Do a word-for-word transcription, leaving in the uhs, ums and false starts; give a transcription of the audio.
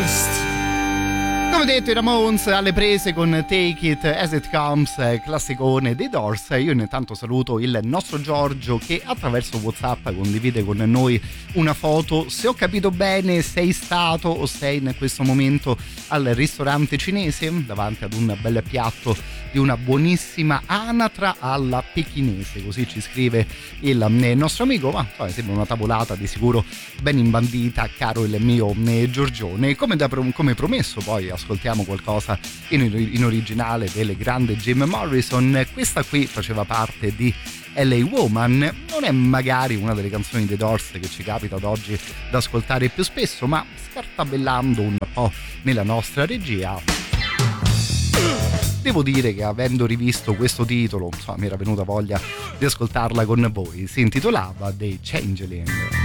Come detto, i Ramones alle prese con Take It As It Comes, classicone dei Doors. Io intanto saluto il nostro Giorgio che attraverso WhatsApp condivide con noi una foto. Se ho capito bene, sei stato o sei in questo momento al ristorante cinese davanti ad un bel piatto di una buonissima anatra alla pechinese, così ci scrive il nostro amico. Ma insomma, sembra una tavolata di sicuro ben imbandita, caro il mio Giorgione. Come, da, come promesso, poi ascoltiamo qualcosa in, in originale del grande Jim Morrison. Questa qui faceva parte di L A Woman, non è magari una delle canzoni dei Doors che ci capita ad oggi da ascoltare più spesso, ma scartabellando un po' nella nostra regia, devo dire che avendo rivisto questo titolo, insomma, mi era venuta voglia di ascoltarla con voi. Si intitolava The Changeling.